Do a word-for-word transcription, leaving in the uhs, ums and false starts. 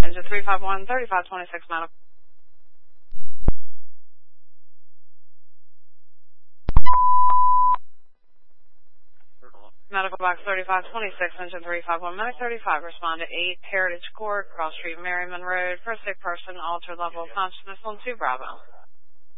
Engine three five one, thirty-five twenty-six medical. Medical box thirty-five twenty-six, engine three five one, medic thirty-five, respond to eight Heritage Court, Cross Street, Merriman Road, for a sick person, altered level of consciousness on two Bravo.